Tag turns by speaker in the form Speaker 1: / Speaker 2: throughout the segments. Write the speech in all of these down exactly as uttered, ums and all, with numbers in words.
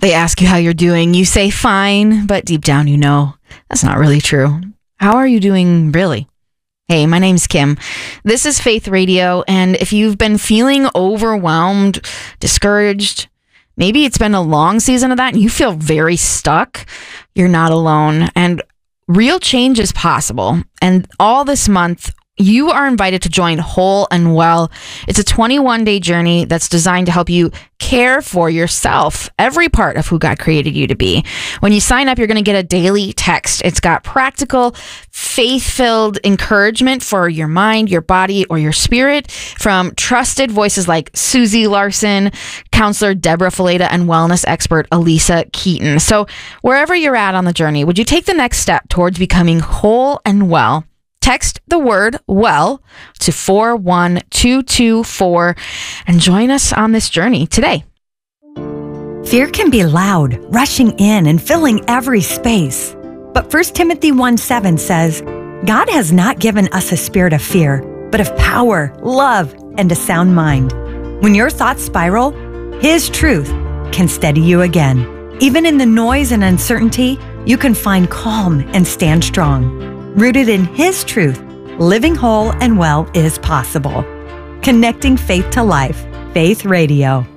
Speaker 1: They ask you how you're doing. You say fine, but deep down you know that's not really true. How are you doing really? Hey, my name's Kim. This is Faith Radio, and if you've been feeling overwhelmed, discouraged, maybe it's been a long season of that and you feel very stuck, you're not alone. And real change is possible. And all this month, you are invited to join Whole and Well. It's a twenty-one day journey that's designed to help you care for yourself, every part of who God created you to be. When you sign up, you're going to get a daily text. It's got practical, faith-filled encouragement for your mind, your body, or your spirit from trusted voices like Susie Larson, counselor Deborah Fileta, and wellness expert Elisa Keaton. So wherever you're at on the journey, would you take the next step towards becoming whole and well? Text the word WELL to four one two two four and join us on this journey today.
Speaker 2: Fear can be loud, rushing in and filling every space. But First Timothy one seven says, God has not given us a spirit of fear, but of power, love, and a sound mind. When your thoughts spiral, His truth can steady you again. Even in the noise and uncertainty, you can find calm and stand strong. Rooted in His truth, living whole and well is possible. Connecting faith to life. Faith Radio.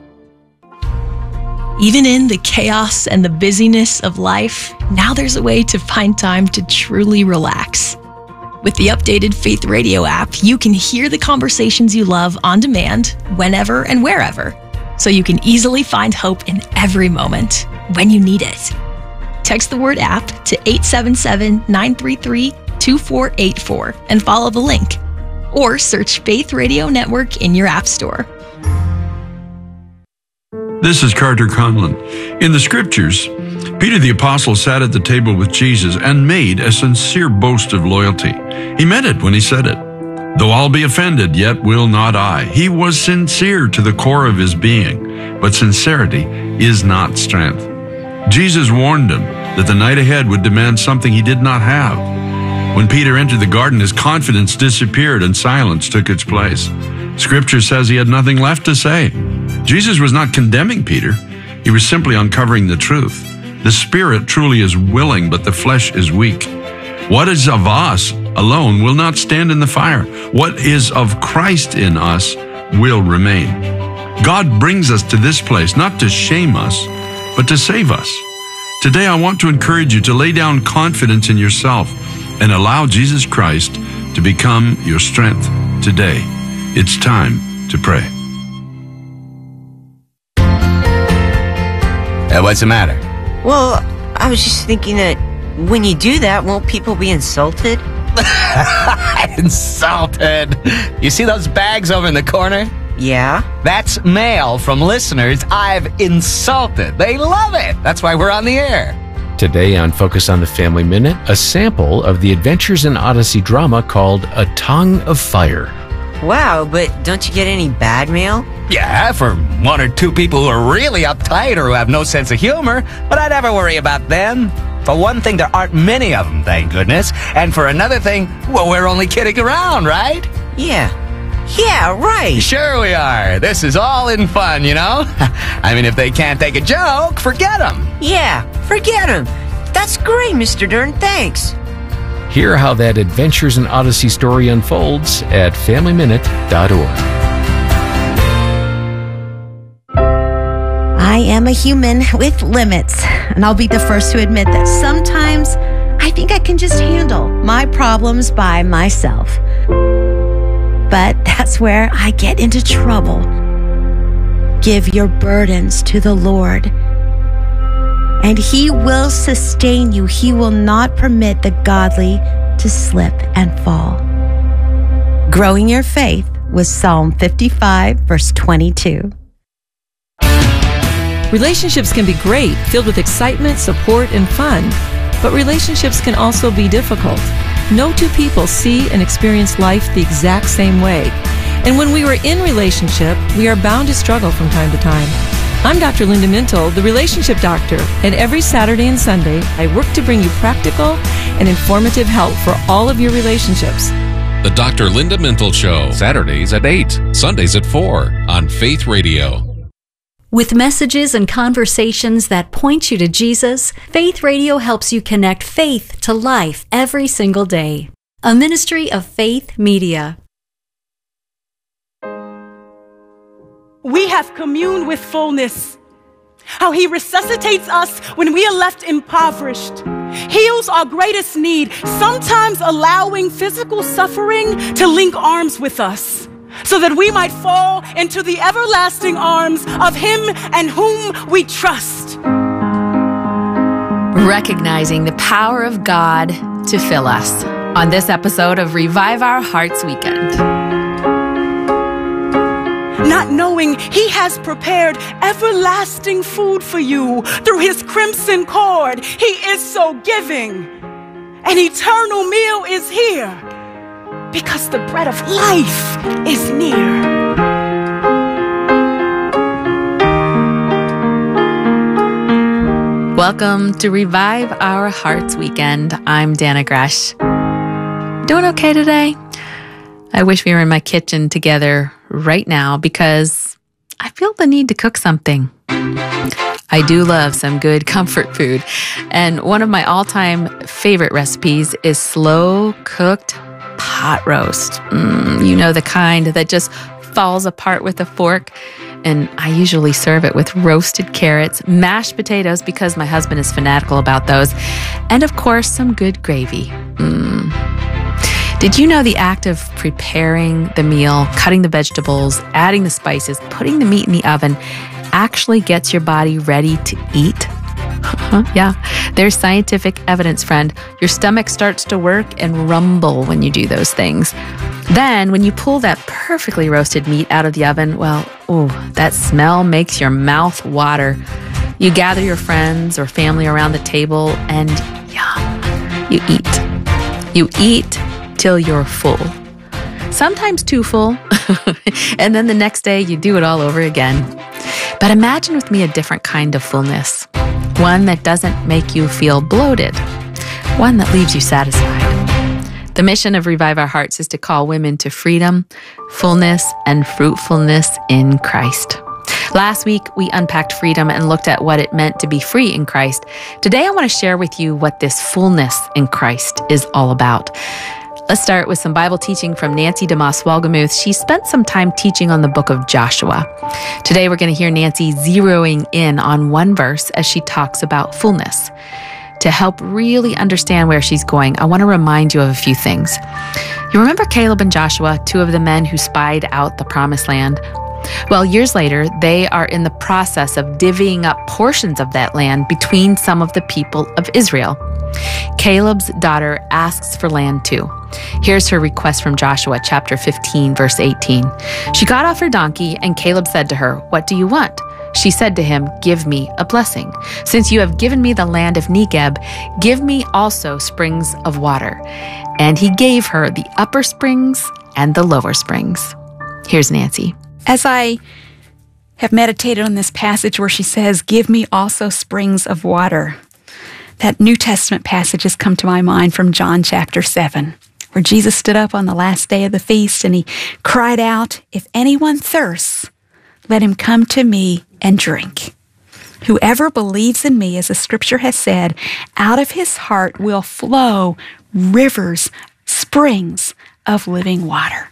Speaker 3: Even in the chaos and the busyness of life, now there's a way to find time to truly relax. With the updated Faith Radio app, you can hear the conversations you love on demand, whenever and wherever, so you can easily find hope in every moment when you need it. Text the word app to eight seven seven, nine three three, two four eight four and follow the link. Or search Faith Radio Network in your app store.
Speaker 4: This is Carter Conlon. In the scriptures, Peter the Apostle sat at the table with Jesus and made a sincere boast of loyalty. He meant it when he said it. Though I'll be offended, yet will not I. He was sincere to the core of his being, but sincerity is not strength. Jesus warned him that the night ahead would demand something he did not have. When Peter entered the garden, his confidence disappeared and silence took its place. Scripture says he had nothing left to say. Jesus was not condemning Peter. He was simply uncovering the truth. The spirit truly is willing, but the flesh is weak. What is of us alone will not stand in the fire. What is of Christ in us will remain. God brings us to this place not to shame us, but to save us. Today, I want to encourage you to lay down confidence in yourself and allow Jesus Christ to become your strength today. It's time to pray.
Speaker 5: Uh, what's the matter?
Speaker 6: Well, I was just thinking that when you do that, won't people be insulted?
Speaker 5: Insulted? You see those bags over in the corner?
Speaker 6: Yeah.
Speaker 5: That's mail from listeners I've insulted. They love it. That's why we're on the air.
Speaker 7: Today on Focus on the Family Minute, a sample of the Adventures in Odyssey drama called A Tongue of Fire.
Speaker 6: Wow, but don't you get any bad mail?
Speaker 5: Yeah, for one or two people who are really uptight or who have no sense of humor, but I never worry about them. For one thing, there aren't many of them, thank goodness. And for another thing, well, we're only kidding around, right?
Speaker 6: Yeah. Yeah, right.
Speaker 5: Sure we are. This is all in fun, you know? I mean, if they can't take a joke, forget them.
Speaker 6: Yeah, forget them. That's great, Mister Dern. Thanks.
Speaker 7: Hear how that Adventures in Odyssey story unfolds at family minute dot org.
Speaker 8: I am a human with limits, and I'll be the first to admit that sometimes I think I can just handle my problems by myself. But that's where I get into trouble. Give your burdens to the Lord, and He will sustain you. He will not permit the godly to slip and fall. Growing your faith with Psalm fifty-five, verse twenty-two.
Speaker 9: Relationships can be great, filled with excitement, support, and fun. But relationships can also be difficult. No two people see and experience life the exact same way. And when we are in relationship, we are bound to struggle from time to time. I'm Doctor Linda Mintle, the Relationship Doctor, and every Saturday and Sunday, I work to bring you practical and informative help for all of your relationships.
Speaker 10: The Doctor Linda Mintle Show, Saturdays at eight, Sundays at four on Faith Radio. With messages and conversations that point you to Jesus, Faith Radio helps you connect faith to life every single day. A ministry of Faith Media.
Speaker 11: We have communed with fullness. How He resuscitates us when we are left impoverished, heals our greatest need, sometimes allowing physical suffering to link arms with us, so that we might fall into the everlasting arms of Him and whom we trust.
Speaker 1: Recognizing the power of God to fill us on this episode of Revive Our Hearts Weekend.
Speaker 11: Not knowing He has prepared everlasting food for you through His crimson cord. He is so giving. An eternal meal is here, because the bread of life is near.
Speaker 1: Welcome to Revive Our Hearts Weekend. I'm Dana Gresh. Doing okay today? I wish we were in my kitchen together right now because I feel the need to cook something. I do love some good comfort food, and one of my all-time favorite recipes is slow-cooked pot roast. Mm, you know, the kind that just falls apart with a fork. And I usually serve it with roasted carrots, mashed potatoes because my husband is fanatical about those, and of course, some good gravy. Mm. Did you know the act of preparing the meal, cutting the vegetables, adding the spices, putting the meat in the oven actually gets your body ready to eat? Yeah, there's scientific evidence, friend. Your stomach starts to work and rumble when you do those things. Then, when you pull that perfectly roasted meat out of the oven, well, ooh, that smell makes your mouth water. You gather your friends or family around the table and, yeah, you eat. You eat till you're full. Sometimes too full. And then the next day, you do it all over again. But imagine with me a different kind of fullness. One that doesn't make you feel bloated. One that leaves you satisfied. The mission of Revive Our Hearts is to call women to freedom, fullness, and fruitfulness in Christ. Last week, we unpacked freedom and looked at what it meant to be free in Christ. Today, I want to share with you what this fullness in Christ is all about. Let's start with some Bible teaching from Nancy DeMoss Wolgemuth. She spent some time teaching on the book of Joshua. Today, we're going to hear Nancy zeroing in on one verse as she talks about fullness. To help really understand where she's going, I want to remind you of a few things. You remember Caleb and Joshua, two of the men who spied out the promised land? Well, years later, they are in the process of divvying up portions of that land between some of the people of Israel. Caleb's daughter asks for land too. Here's her request from Joshua chapter fifteen, verse eighteen. She got off her donkey, and Caleb said to her, "What do you want?" She said to him, "Give me a blessing. Since you have given me the land of Negeb, give me also springs of water." And he gave her the upper springs and the lower springs. Here's Nancy.
Speaker 12: As I have meditated on this passage where she says, "Give me also springs of water," that New Testament passage has come to my mind from John chapter seven, where Jesus stood up on the last day of the feast and he cried out, "If anyone thirsts, let him come to me and drink. Whoever believes in me, as the scripture has said, out of his heart will flow rivers, springs of living water."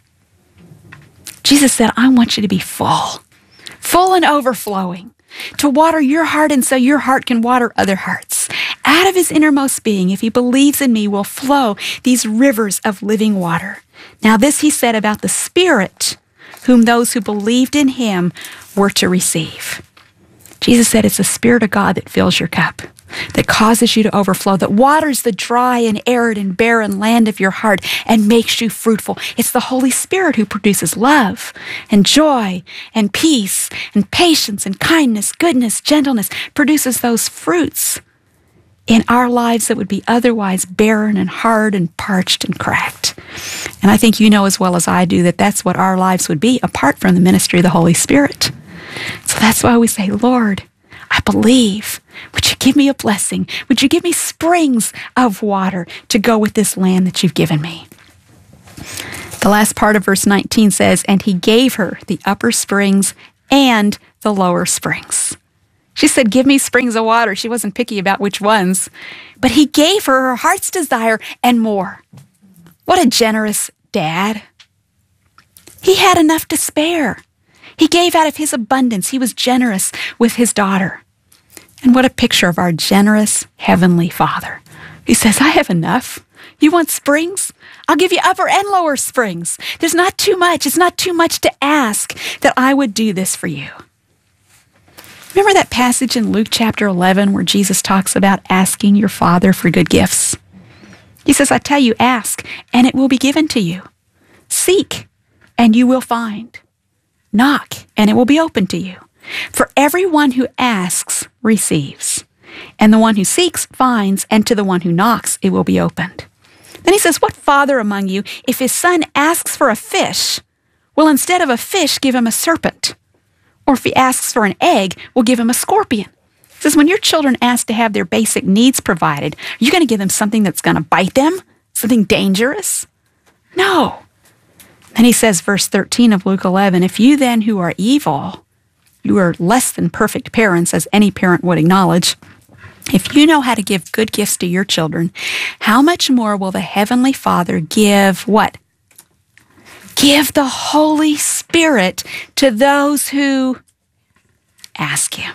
Speaker 12: Jesus said, I want you to be full, full and overflowing, to water your heart and so your heart can water other hearts. Out of his innermost being, if he believes in me, will flow these rivers of living water. Now this he said about the Spirit, whom those who believed in him were to receive. Jesus said it's the Spirit of God that fills your cup, that causes you to overflow, that waters the dry and arid and barren land of your heart and makes you fruitful. It's the Holy Spirit who produces love and joy and peace and patience and kindness, goodness, gentleness, produces those fruits in our lives that would be otherwise barren and hard and parched and cracked. And I think you know as well as I do that that's what our lives would be apart from the ministry of the Holy Spirit. So that's why we say, Lord, I believe. Would you give me a blessing? Would you give me springs of water to go with this land that you've given me? The last part of verse nineteen says, and he gave her the upper springs and the lower springs. She said, give me springs of water. She wasn't picky about which ones. But he gave her her heart's desire and more. What a generous dad. He had enough to spare. He gave out of his abundance. He was generous with his daughter. And what a picture of our generous Heavenly Father. He says, I have enough. You want springs? I'll give you upper and lower springs. There's not too much. It's not too much to ask that I would do this for you. Remember that passage in Luke chapter eleven where Jesus talks about asking your Father for good gifts? He says, I tell you, ask, and it will be given to you. Seek, and you will find. Knock, and it will be open to you. For everyone who asks receives, and the one who seeks finds, and to the one who knocks it will be opened. Then he says, what father among you, if his son asks for a fish, will instead of a fish give him a serpent? Or if he asks for an egg, will give him a scorpion? He says, when your children ask to have their basic needs provided, are you going to give them something that's going to bite them? Something dangerous? No. Then he says, verse thirteen of Luke eleven, if you then who are evil, you are less than perfect parents, as any parent would acknowledge, if you know how to give good gifts to your children, how much more will the Heavenly Father give what? Give the Holy Spirit to those who ask Him.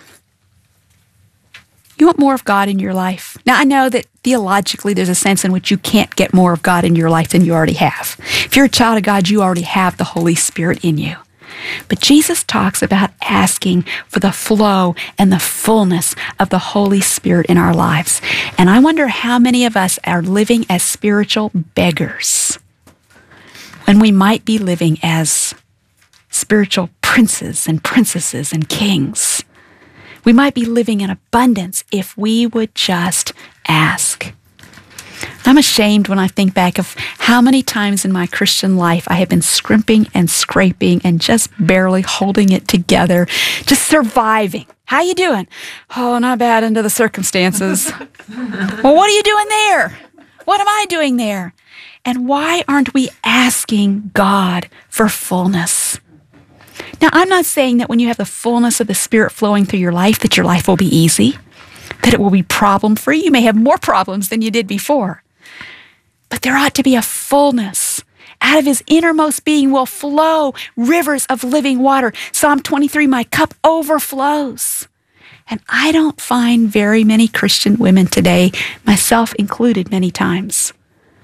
Speaker 12: You want more of God in your life? Now, I know that theologically there's a sense in which you can't get more of God in your life than you already have. If you're a child of God, you already have the Holy Spirit in you. But Jesus talks about asking for the flow and the fullness of the Holy Spirit in our lives. And I wonder how many of us are living as spiritual beggars when we might be living as spiritual princes and princesses and kings. We might be living in abundance if we would just ask. I'm ashamed when I think back of how many times in my Christian life I have been scrimping and scraping and just barely holding it together, just surviving. How you doing? Oh, not bad under the circumstances. Well, what are you doing there? What am I doing there? And why aren't we asking God for fullness? Now, I'm not saying that when you have the fullness of the Spirit flowing through your life, that your life will be easy, that it will be problem-free. You may have more problems than you did before. But there ought to be a fullness. Out of his innermost being will flow rivers of living water. Psalm twenty-three, my cup overflows. And I don't find very many Christian women today, myself included many times,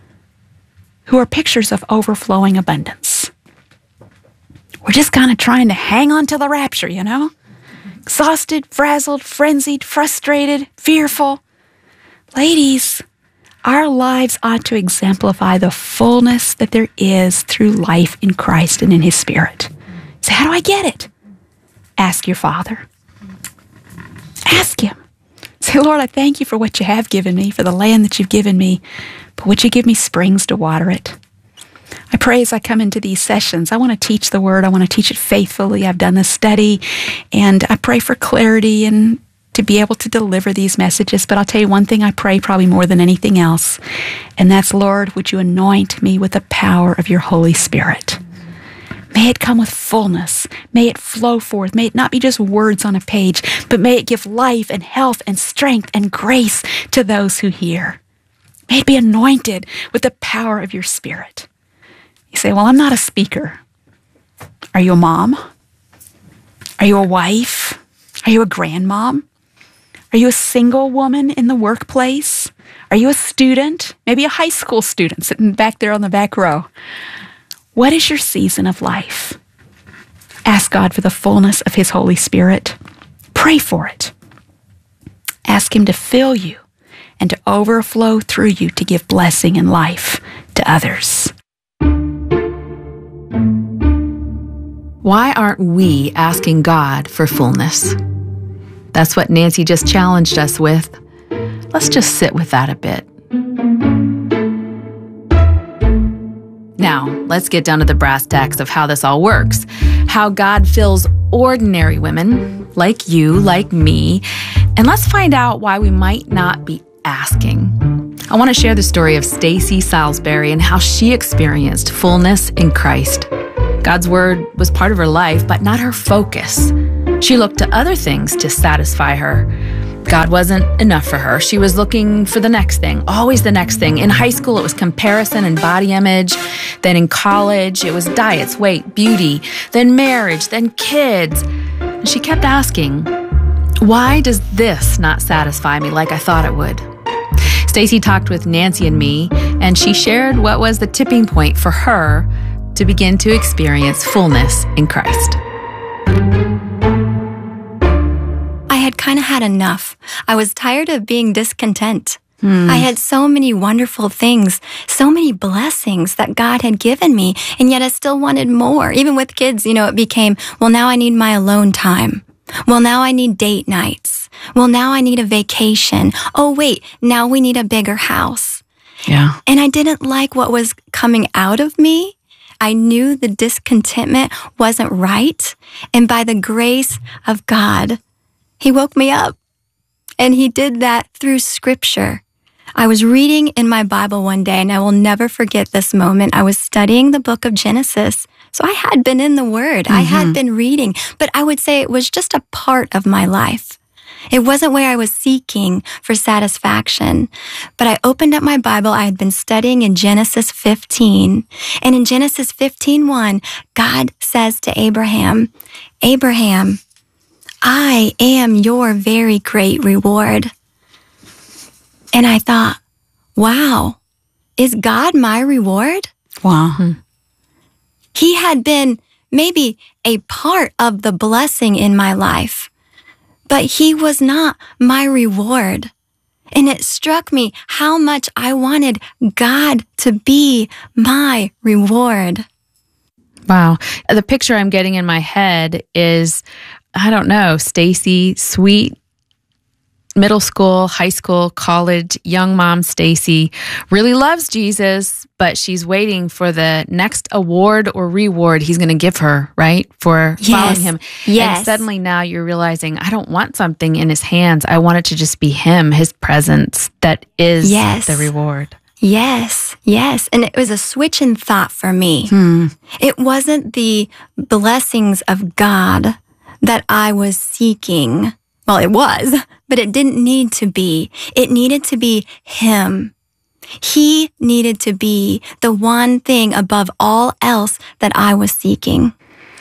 Speaker 12: who are pictures of overflowing abundance. We're just kind of trying to hang on to the rapture, you know? Exhausted, frazzled, frenzied, frustrated, fearful. Ladies, our lives ought to exemplify the fullness that there is through life in Christ and in His Spirit. So how do I get it? Ask your Father. Ask Him. Say, Lord, I thank you for what you have given me, for the land that you've given me, but would you give me springs to water it? I pray as I come into these sessions, I want to teach the Word. I want to teach it faithfully. I've done this study, and I pray for clarity and to be able to deliver these messages. But I'll tell you one thing I pray probably more than anything else, and that's, Lord, would you anoint me with the power of your Holy Spirit? May it come with fullness. May it flow forth. May it not be just words on a page, but may it give life and health and strength and grace to those who hear. May it be anointed with the power of your Spirit. You say, well, I'm not a speaker. Are you a mom? Are you a wife? Are you a grandmom? Are you a single woman in the workplace? Are you a student? Maybe a high school student sitting back there on the back row. What is your season of life? Ask God for the fullness of His Holy Spirit. Pray for it. Ask Him to fill you and to overflow through you to give blessing and life to others.
Speaker 1: Why aren't we asking God for fullness? That's what Nancy just challenged us with. Let's just sit with that a bit. Now, let's get down to the brass tacks of how this all works. How God fills ordinary women, like you, like me, and let's find out why we might not be asking. I want to share the story of Stacy Salisbury and how she experienced fullness in Christ. God's Word was part of her life, but not her focus.
Speaker 13: She looked to other things to satisfy her. God wasn't enough for her. She was looking for the next thing, always the next thing. In high school, it was comparison and body image. Then in college, it was diets, weight, beauty. Then marriage, then kids. And she kept asking, why does this not satisfy me like I thought it would? Stacy talked with Nancy and me, and she shared what was the tipping point for her to begin to experience fullness in Christ.
Speaker 14: I had kind of had enough. I was tired of being discontent.
Speaker 12: Hmm.
Speaker 14: I had so many wonderful things, so many blessings that God had given me, and yet I still wanted more. Even with kids, you know, it became, well, now I need my alone time. Well, now I need date nights. Well, now I need a vacation. Oh, wait, now we need a bigger house.
Speaker 13: Yeah.
Speaker 14: And I didn't like what was coming out of me. I knew the discontentment wasn't right. And by the grace of God, He woke me up. And He did that through Scripture. I was reading in my Bible one day, and I will never forget this moment. I was studying the book of Genesis. So I had been in the Word. Mm-hmm. I had been reading, but I would say it was just a part of my life. It wasn't where I was seeking for satisfaction. But I opened up my Bible. I had been studying in Genesis fifteen. And in Genesis fifteen one, God says to Abraham, Abraham, I am your very great reward. And I thought, wow, is God my reward?
Speaker 12: Wow. Hmm.
Speaker 14: He had been maybe a part of the blessing in my life, but He was not my reward. And it struck me how much I wanted God to be my reward.
Speaker 13: Wow. The picture I'm getting in my head is, I don't know, Stacy, sweet, middle school, high school, college, young mom Stacy really loves Jesus, but she's waiting for the next award or reward He's going to give her, right? For
Speaker 14: yes.
Speaker 13: following Him.
Speaker 14: Yes.
Speaker 13: And suddenly now you're realizing, I don't want something in His hands. I want it to just be Him, His presence that is
Speaker 14: yes.
Speaker 13: the reward.
Speaker 14: Yes, yes. And it was a switch in thought for me.
Speaker 12: Hmm.
Speaker 14: It wasn't the blessings of God that I was seeking. Well, it was, but it didn't need to be. It needed to be Him. He needed to be the one thing above all else that I was seeking.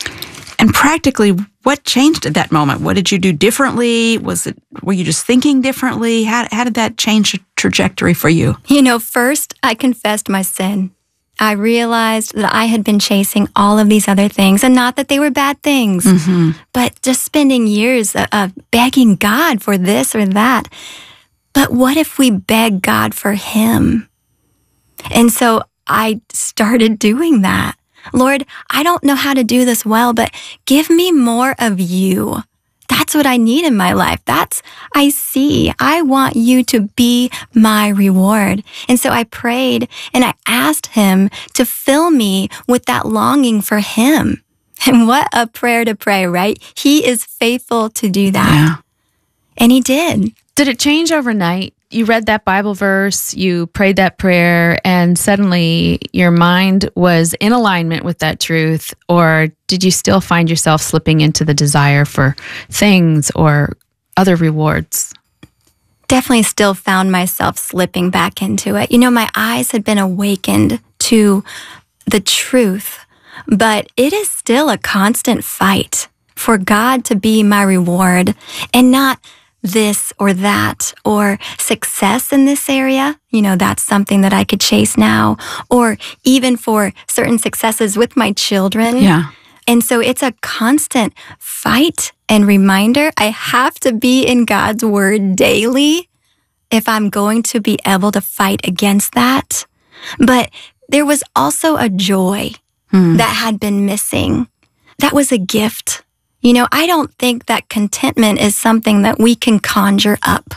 Speaker 12: And practically, what changed at that moment? What did you do differently? Was it, were you just thinking differently? How, how did that change the trajectory for you?
Speaker 14: You know, first, I confessed my sin. I realized that I had been chasing all of these other things, and not that they were bad things,
Speaker 12: mm-hmm.
Speaker 14: but just spending years of, of begging God for this or that. But what if we beg God for Him? And so I started doing that. Lord, I don't know how to do this well, but give me more of You. That's what I need in my life. That's, I see. I want You to be my reward. And so I prayed and I asked Him to fill me with that longing for Him. And what a prayer to pray, right? He is faithful to do that.
Speaker 12: Yeah.
Speaker 14: And He did.
Speaker 13: Did it change overnight? You read that Bible verse, you prayed that prayer, and suddenly your mind was in alignment with that truth? Or did you still find yourself slipping into the desire for things or other rewards?
Speaker 14: Definitely still found myself slipping back into it. You know, my eyes had been awakened to the truth, but it is still a constant fight for God to be my reward and not this or that, or success in this area. You know, that's something that I could chase now, or even for certain successes with my children.
Speaker 12: Yeah.
Speaker 14: And so it's a constant fight and reminder. I have to be in God's Word daily if I'm going to be able to fight against that. But there was also a joy
Speaker 12: hmm.
Speaker 14: that had been missing. That was a gift. You know, I don't think that contentment is something that we can conjure up.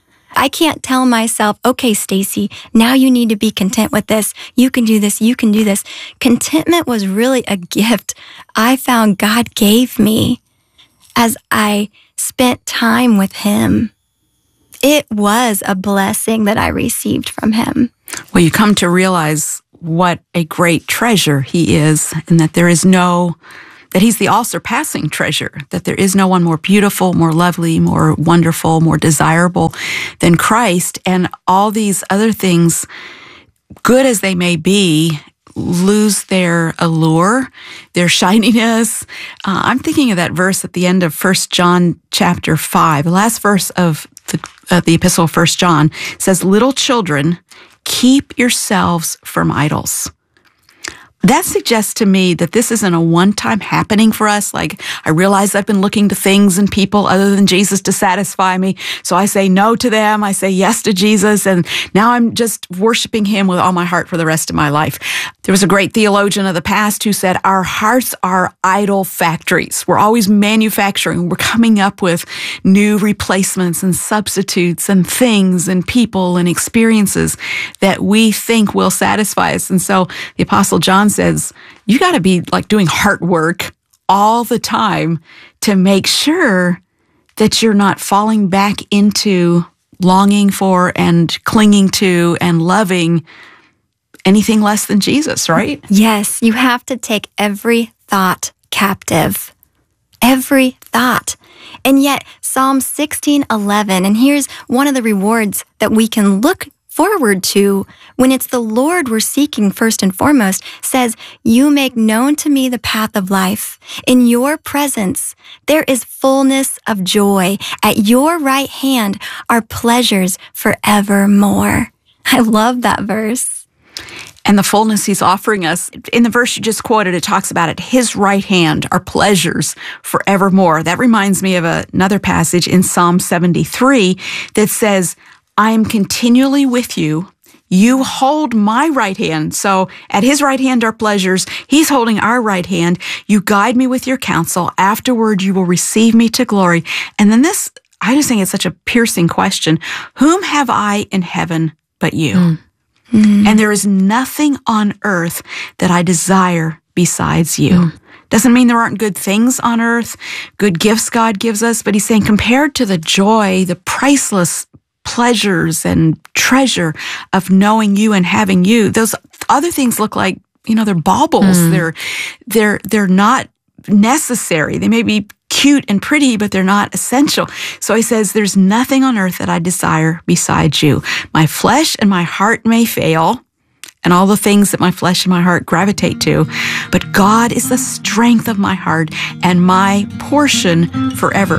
Speaker 14: I can't tell myself, okay, Stacy, now you need to be content with this. You can do this. You can do this. Contentment was really a gift I found God gave me as I spent time with Him. It was a blessing that I received from Him.
Speaker 12: Well, you come to realize what a great treasure He is, and that there is no that he's the all-surpassing treasure, that there is no one more beautiful, more lovely, more wonderful, more desirable than Christ. And all these other things, good as they may be, lose their allure, their shininess. Uh, I'm thinking of that verse at the end of First John chapter five. The last verse of the, uh, the epistle of First John says, "Little children, keep yourselves from idols." That suggests to me that this isn't a one-time happening for us. Like, I realize I've been looking to things and people other than Jesus to satisfy me. So I say no to them. I say yes to Jesus. And now I'm just worshiping him with all my heart for the rest of my life. There was a great theologian of the past who said, our hearts are idol factories. We're always manufacturing. We're coming up with new replacements and substitutes and things and people and experiences that we think will satisfy us. And so the Apostle John says, you got to be like doing heart work all the time to make sure that you're not falling back into longing for and clinging to and loving anything less than Jesus, right?
Speaker 14: Yes, you have to take every thought captive. Every thought. And yet, Psalm sixteen eleven, and here's one of the rewards that we can look forward to when it's the Lord we're seeking first and foremost, says, you make known to me the path of life. In your presence, there is fullness of joy. At your right hand are pleasures forevermore. I love that verse.
Speaker 12: And the fullness he's offering us, in the verse you just quoted, it talks about it. His right hand are pleasures forevermore. That reminds me of a, another passage in Psalm seventy-three that says, I am continually with you. You hold my right hand. So at his right hand are pleasures. He's holding our right hand. You guide me with your counsel. Afterward, you will receive me to glory. And then this, I just think it's such a piercing question. Whom have I in heaven but you? Mm. Mm. And there is nothing on earth that I desire besides you. Mm. Doesn't mean there aren't good things on earth, good gifts God gives us, but he's saying compared to the joy, the priceless pleasures and treasure of knowing you and having you, those other things look like, you know, they're baubles. Mm. They're, they're, they're not necessary. They may be cute and pretty, but they're not essential. So he says, there's nothing on earth that I desire besides you. My flesh and my heart may fail, and all the things that my flesh and my heart gravitate to, but God is the strength of my heart and my portion forever.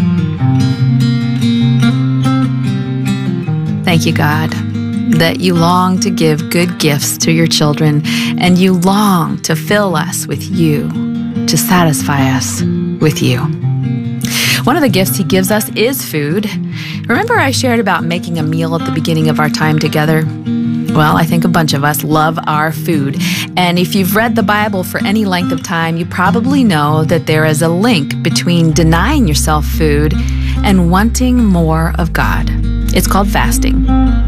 Speaker 13: Thank you, God, that you long to give good gifts to your children, and you long to fill us with you, to satisfy us with you. One of the gifts he gives us is food. Remember I shared about making a meal at the beginning of our time together? Well, I think a bunch of us love our food. And if you've read the Bible for any length of time, you probably know that there is a link between denying yourself food and wanting more of God. It's called fasting.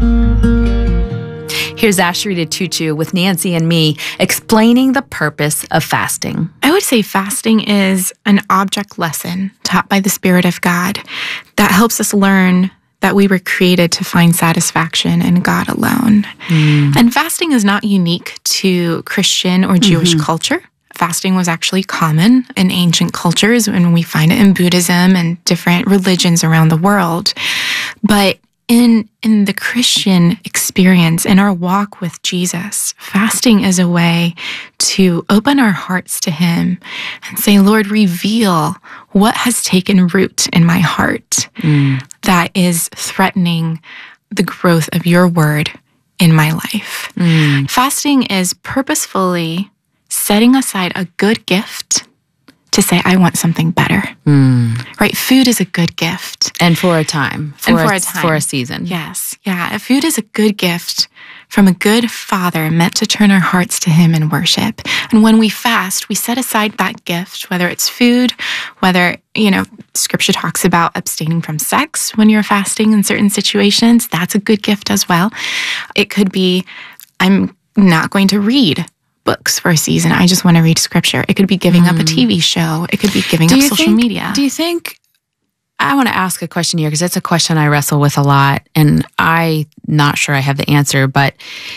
Speaker 13: Here's Ashrita Tutu with Nancy and me explaining the purpose of fasting.
Speaker 15: I would say fasting is an object lesson taught by the Spirit of God that helps us learn that we were created to find satisfaction in God alone. Mm. And fasting is not unique to Christian or Jewish mm-hmm. culture. Fasting was actually common in ancient cultures, and we find it in Buddhism and different religions around the world. But in in the Christian experience, in our walk with Jesus, fasting is a way to open our hearts to him and say, Lord, reveal what has taken root in my heart mm. that is threatening the growth of your word in my life. Mm. Fasting is purposefully setting aside a good gift to say, I want something better. Mm. Right? Food is a good gift.
Speaker 13: And for a time. For
Speaker 15: and for
Speaker 13: a,
Speaker 15: a time.
Speaker 13: For a season.
Speaker 15: Yes. Yeah. Food is a good gift from a good Father meant to turn our hearts to him in worship. And when we fast, we set aside that gift, whether it's food, whether, you know, Scripture talks about abstaining from sex when you're fasting in certain situations. That's a good gift as well. It could be, I'm not going to read books for a season. I just want to read Scripture. It could be giving mm. up a T V show. It could be giving
Speaker 13: do
Speaker 15: up social
Speaker 13: think,
Speaker 15: media.
Speaker 13: Do you think, I want to ask a question here because it's a question I wrestle with a lot, and I'm not sure I have the answer, but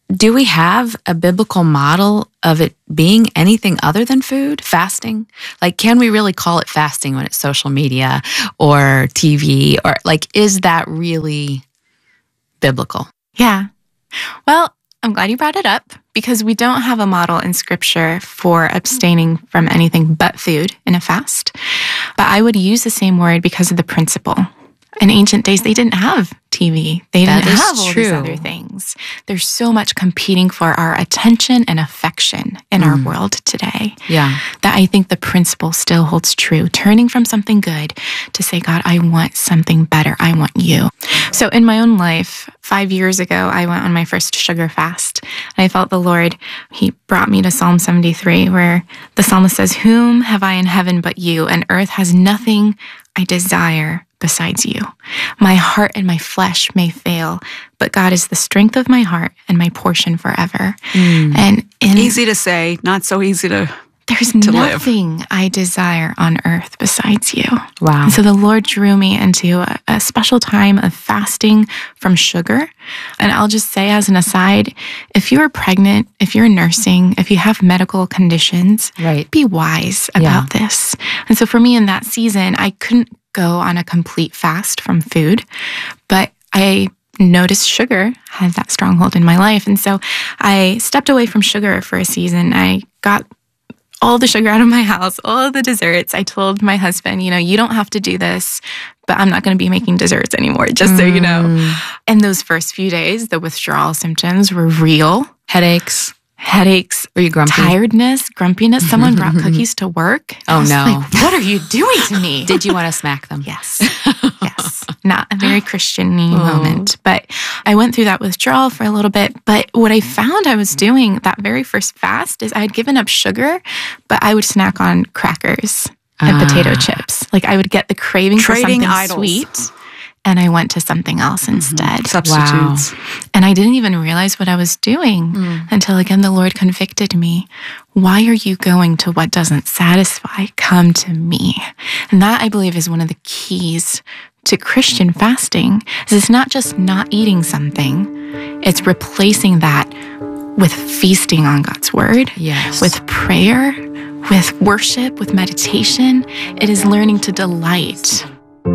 Speaker 13: do we have a biblical model of it being anything other than food, fasting? Like, can we really call it fasting when it's social media or T V? Or like, is that really biblical?
Speaker 15: Yeah. Well, I'm glad you brought it up because we don't have a model in scripture for abstaining from anything but food in a fast. But I would use the same word because of the principle. In ancient days, they didn't have T V. They didn't have all these other things. There's so much competing for our attention and affection in mm. our world today.
Speaker 13: Yeah.
Speaker 15: That I think the principle still holds true. Turning from something good to say, God, I want something better. I want you. So in my own life, five years ago, I went on my first sugar fast. And I felt the Lord, he brought me to Psalm seventy-three, where the psalmist says, whom have I in heaven but you? And earth has nothing I desire besides you. My heart and my flesh may fail, but God is the strength of my heart and my portion forever.
Speaker 12: Mm.
Speaker 15: And in,
Speaker 12: easy to say, not so easy to
Speaker 15: There's
Speaker 12: to
Speaker 15: nothing
Speaker 12: live.
Speaker 15: I desire on earth besides you.
Speaker 13: Wow.
Speaker 15: And so the Lord drew me into a, a special time of fasting from sugar. And I'll just say as an aside, if you're pregnant, if you're nursing, if you have medical conditions,
Speaker 13: right.
Speaker 15: be wise about
Speaker 13: Yeah.
Speaker 15: this. And so for me in that season, I couldn't go on a complete fast from food, but I noticed sugar had that stronghold in my life. And so I stepped away from sugar for a season. I got all the sugar out of my house, all of the desserts. I told my husband, you know, you don't have to do this, but I'm not going to be making desserts anymore, just mm. so you know. And those first few days, the withdrawal symptoms were real.
Speaker 13: Headaches.
Speaker 15: Headaches.
Speaker 13: Were you grumpy?
Speaker 15: Tiredness, grumpiness. Someone brought cookies to work.
Speaker 13: Oh,
Speaker 15: I was
Speaker 13: no.
Speaker 15: like, what are you doing to me?
Speaker 13: Did you want to smack them?
Speaker 15: Yes. Yes. Not a very Christian-y oh. moment. But I went through that withdrawal for a little bit. But what I found I was doing that very first fast is I had given up sugar, but I would snack on crackers and ah. potato chips. Like I would get the craving
Speaker 12: Trading
Speaker 15: for something
Speaker 12: idols.
Speaker 15: sweet. And I went to something else instead.
Speaker 12: Mm-hmm. Substitutes.
Speaker 15: Wow. And I didn't even realize what I was doing mm. until again the Lord convicted me. Why are you going to what doesn't satisfy? Come to me. And that I believe is one of the keys to Christian fasting. Is it's not just not eating something, it's replacing that with feasting on God's word,
Speaker 13: yes.
Speaker 15: with prayer, with worship, with meditation. It is learning to delight.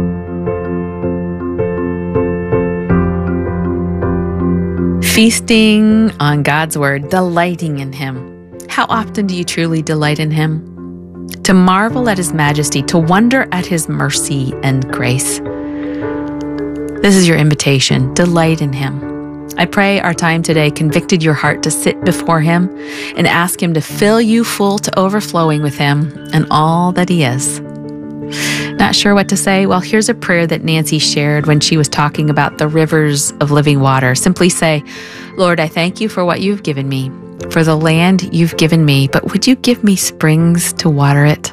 Speaker 13: Feasting on God's word, delighting in him. How often do you truly delight in him? To marvel at his majesty, to wonder at his mercy and grace. This is your invitation. Delight in him. I pray our time today convicted your heart to sit before him and ask him to fill you full to overflowing with him and all that he is. Not sure what to say? Well, here's a prayer that Nancy shared when she was talking about the rivers of living water. Simply say, Lord, I thank you for what you've given me, for the land you've given me, but would you give me springs to water it?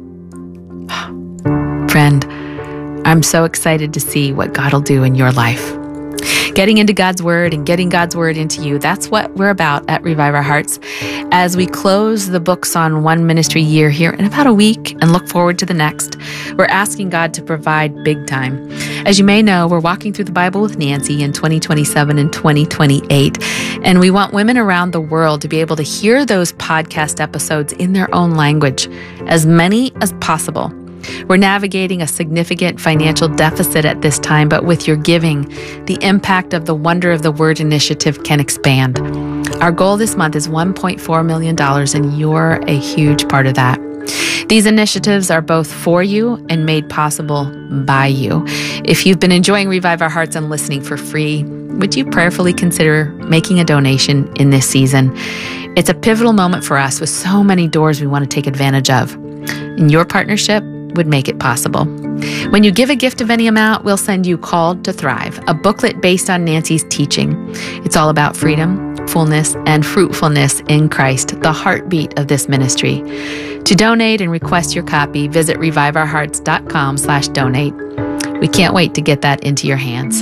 Speaker 13: Friend, I'm so excited to see what God will do in your life. Getting into God's word and getting God's word into you, that's what we're about at Revive Our Hearts. As we close the books on one ministry year here in about a week and look forward to the next, we're asking God to provide big time. As you may know, we're walking through the Bible with Nancy in twenty twenty-seven and twenty twenty-eight, and we want women around the world to be able to hear those podcast episodes in their own language, as many as possible. We're navigating a significant financial deficit at this time, but with your giving, the impact of the Wonder of the Word initiative can expand. Our goal this month is one point four million dollars, and you're a huge part of that. These initiatives are both for you and made possible by you. If you've been enjoying Revive Our Hearts and listening for free, would you prayerfully consider making a donation in this season? It's a pivotal moment for us with so many doors we want to take advantage of. And your partnership would make it possible. When you give a gift of any amount, we'll send you Called to Thrive, a booklet based on Nancy's teaching. It's all about freedom, fullness, and fruitfulness in Christ, the heartbeat of this ministry. To donate and request your copy, visit reviveourhearts.com slash donate. We can't wait to get that into your hands.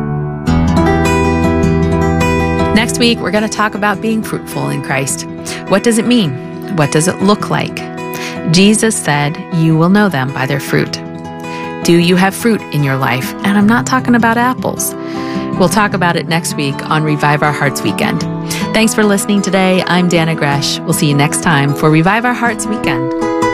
Speaker 13: Next week, we're going to talk about being fruitful in Christ. What does it mean? What does it look like? Jesus said, you will know them by their fruit. Do you have fruit in your life? And I'm not talking about apples. We'll talk about it next week on Revive Our Hearts Weekend. Thanks for listening today. I'm Dana Gresh. We'll see you next time for Revive Our Hearts Weekend.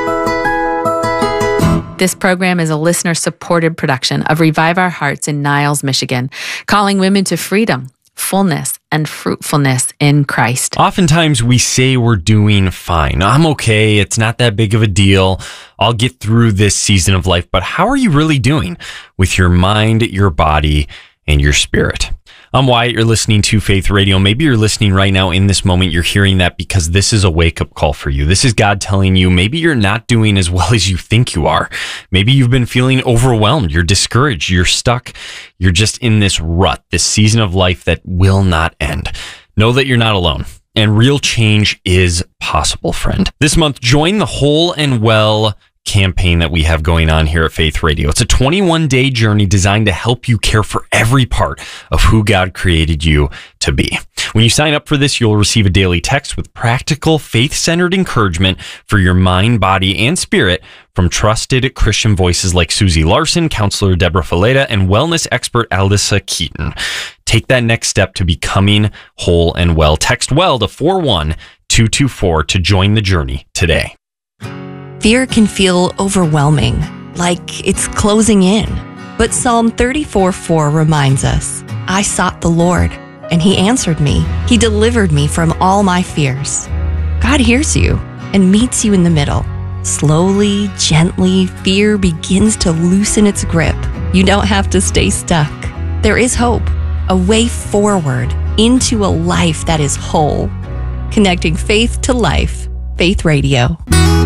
Speaker 13: This program is a listener-supported production of Revive Our Hearts in Niles, Michigan, calling women to freedom, fullness, and fruitfulness in Christ.
Speaker 16: Oftentimes we say we're doing fine. I'm okay. It's not that big of a deal. I'll get through this season of life. But how are you really doing with your mind, your body, and your spirit? I'm Wyatt. You're listening to Faith Radio. Maybe you're listening right now in this moment. You're hearing that because this is a wake-up call for you. This is God telling you maybe you're not doing as well as you think you are. Maybe you've been feeling overwhelmed. You're discouraged. You're stuck. You're just in this rut, this season of life that will not end. Know that you're not alone. And real change is possible, friend. This month, join the Whole and Well campaign that we have going on here at Faith Radio. It's a twenty-one day journey designed to help you care for every part of who God created you to be. When you sign up for this, you'll receive a daily text with practical, faith-centered encouragement for your mind, body, and spirit from trusted Christian voices like Susie Larson, counselor Deborah Fileta, and wellness expert Alyssa Keaton. Take that next step to becoming whole and well. Text WELL to four one two two four to join the journey today.
Speaker 17: Fear can feel overwhelming, like it's closing in. But Psalm thirty-four four reminds us, I sought the Lord, and he answered me. He delivered me from all my fears. God hears you and meets you in the middle. Slowly, gently, fear begins to loosen its grip. You don't have to stay stuck. There is hope, a way forward into a life that is whole. Connecting faith to life. Faith Radio.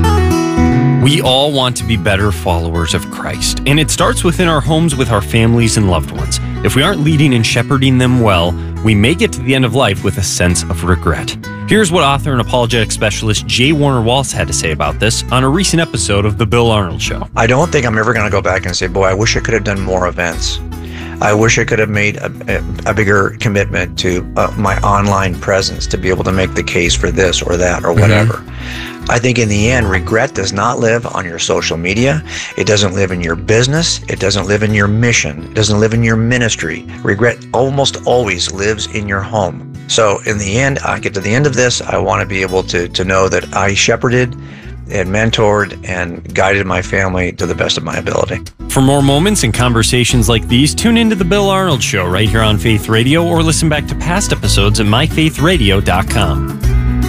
Speaker 16: We all want to be better followers of Christ, and it starts within our homes with our families and loved ones. If we aren't leading and shepherding them well, we may get to the end of life with a sense of regret. Here's what author and apologetic specialist J. Warner Wallace had to say about this on a recent episode of The Bill Arnold Show.
Speaker 18: I don't think I'm ever going to go back and say, boy, I wish I could have done more events. I wish I could have made a, a, a bigger commitment to uh, my online presence to be able to make the case for this or that or whatever. Mm-hmm. I think in the end, regret does not live on your social media. It doesn't live in your business. It doesn't live in your mission. It doesn't live in your ministry. Regret almost always lives in your home. So in the end, I get to the end of this, I want to be able to, to know that I shepherded and mentored and guided my family to the best of my ability.
Speaker 16: For more moments and conversations like these, tune into The Bill Arnold Show right here on Faith Radio or listen back to past episodes at my faith radio dot com.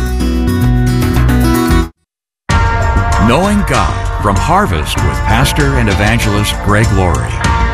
Speaker 19: Knowing God from Harvest with Pastor and Evangelist Greg Laurie.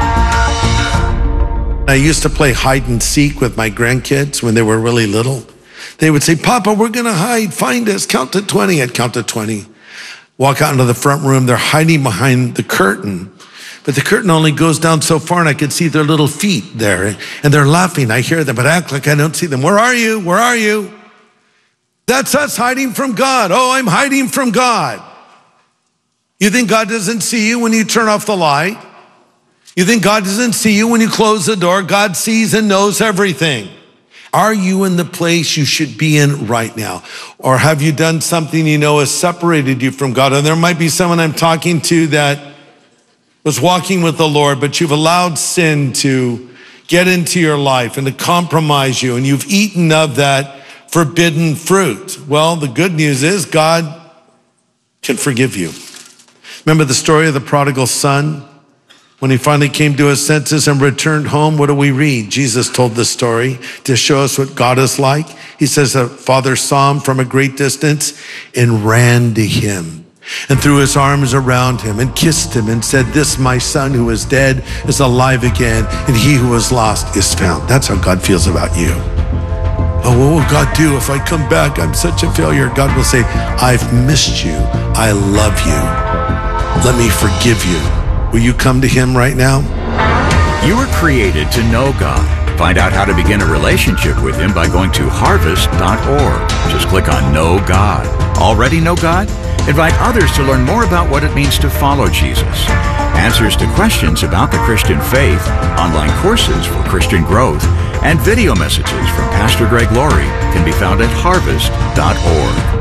Speaker 20: I used to play hide and seek with my grandkids when they were really little. They would say, Papa, we're going to hide. Find us. Count to twenty. I'd count to twenty. Walk out into the front room. They're hiding behind the curtain. But the curtain only goes down so far, and I could see their little feet there. And they're laughing. I hear them, but I act like I don't see them. Where are you? Where are you? That's us hiding from God. Oh, I'm hiding from God. You think God doesn't see you when you turn off the light? You think God doesn't see you when you close the door? God sees and knows everything. Are you in the place you should be in right now? Or have you done something you know has separated you from God? And there might be someone I'm talking to that was walking with the Lord, but you've allowed sin to get into your life and to compromise you, and you've eaten of that forbidden fruit. Well, the good news is God can forgive you. Remember the story of the prodigal son? When he finally came to his senses and returned home, what do we read? Jesus told the story to show us what God is like. He says the father saw him from a great distance and ran to him and threw his arms around him and kissed him and said, this, my son who was dead, is alive again, and he who was lost is found. That's how God feels about you. Oh, what will God do if I come back? I'm such a failure. God will say, I've missed you. I love you. Let me forgive you. Will you come to him right now?
Speaker 19: You were created to know God. Find out how to begin a relationship with him by going to harvest dot org. Just click on Know God. Already know God? Invite others to learn more about what it means to follow Jesus. Answers to questions about the Christian faith, online courses for Christian growth, and video messages from Pastor Greg Laurie can be found at harvest dot org.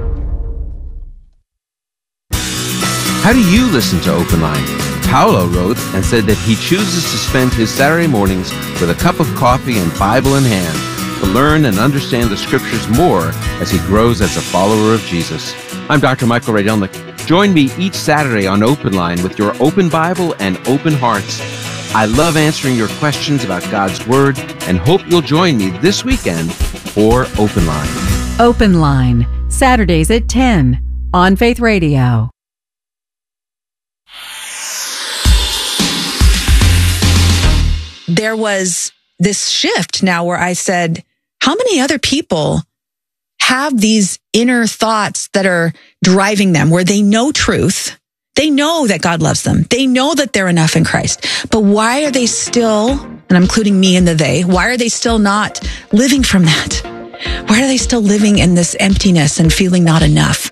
Speaker 21: How do you listen to Open Line? Paolo wrote and said that he chooses to spend his Saturday mornings with a cup of coffee and Bible in hand, to learn and understand the Scriptures more as he grows as a follower of Jesus. I'm Doctor Michael Rydelnik. Join me each Saturday on Open Line with your open Bible and open hearts. I love answering your questions about God's Word and hope you'll join me this weekend for Open Line.
Speaker 2: Open Line, Saturdays at ten on Faith Radio.
Speaker 22: There was this shift now where I said, how many other people have these inner thoughts that are driving them, where they know truth? They know that God loves them. They know that they're enough in Christ. But why are they still, and I'm including me in the they, why are they still not living from that? Why are they still living in this emptiness and feeling not enough?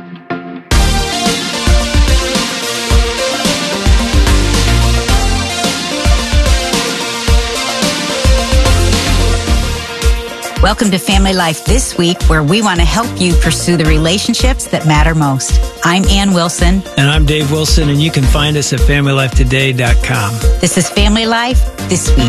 Speaker 23: Welcome to Family Life This Week, where we want to help you pursue the relationships that matter most. I'm Ann Wilson.
Speaker 24: And I'm Dave Wilson, and you can find us at family life today dot com.
Speaker 23: This is Family Life This Week.